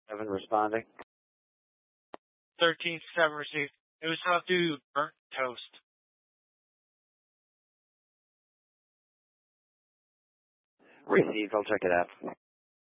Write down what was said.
7 responding. 13-7 received. It was up to burnt toast. Received. I'll check it out.